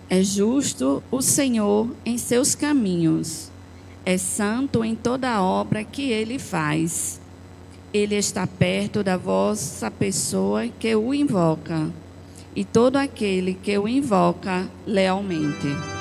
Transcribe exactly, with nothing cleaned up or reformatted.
É justo o Senhor em seus caminhos. É santo em toda a obra que ele faz. Ele está perto da vossa pessoa que o invoca, e todo aquele que o invoca lealmente.